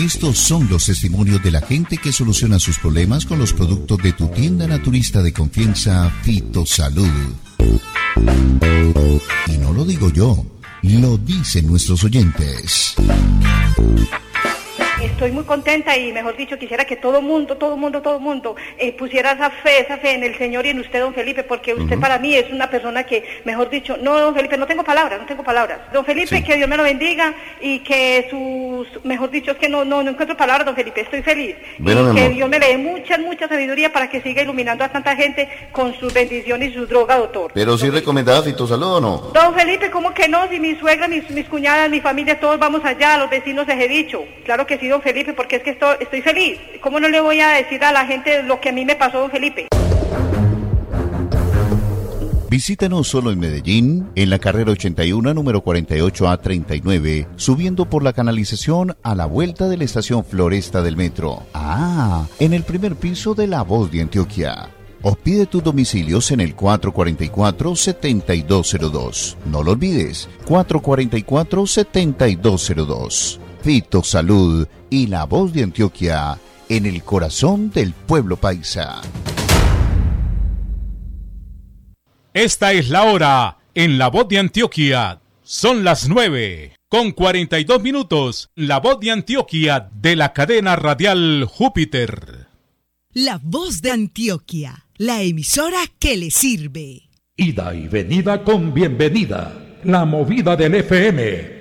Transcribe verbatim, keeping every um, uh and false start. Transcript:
Estos son los testimonios de la gente que soluciona sus problemas con los productos de tu tienda naturista de confianza, Fitosalud. Y no lo digo yo, lo dicen nuestros oyentes. Estoy muy contenta y, mejor dicho, quisiera que todo mundo, todo mundo, todo mundo eh, pusiera esa fe, esa fe en el Señor y en usted, don Felipe, porque usted uh-huh. para mí es una persona que, mejor dicho, no, don Felipe, no tengo palabras, no tengo palabras. Don Felipe, sí. Que Dios me lo bendiga y que sus, mejor dicho, es que no, no, no encuentro palabras, don Felipe, estoy feliz. Bueno, y que amor. Dios me le dé mucha, mucha sabiduría para que siga iluminando a tanta gente con sus bendiciones y su droga, doctor. Pero sí recomendaba Fitosalud o no. Don Felipe, ¿cómo que no? Si mi suegra, mis, mis cuñadas, mi familia, todos vamos allá, los vecinos les he dicho. Claro que sí, don Felipe, porque es que estoy, estoy feliz. ¿Cómo no le voy a decir a la gente lo que a mí me pasó, don Felipe? Visítanos solo en Medellín, en la carrera ochenta y uno, número cuarenta y ocho A treinta y nueve, subiendo por la canalización a la vuelta de la estación Floresta del metro. Ah, en el primer piso de La Voz de Antioquia. O pide tus domicilios en el cuatro cuatro cuatro, siete dos cero dos. No lo olvides, cuatro cuatro cuatro, siete dos cero dos. Fitosalud y La Voz de Antioquia, en el corazón del pueblo paisa. Esta es la hora en La Voz de Antioquia. Son las nueve con cuarenta y dos minutos. La Voz de Antioquia de la cadena radial Júpiter. La Voz de Antioquia, la emisora que le sirve. Ida y venida con bienvenida. La movida del F M.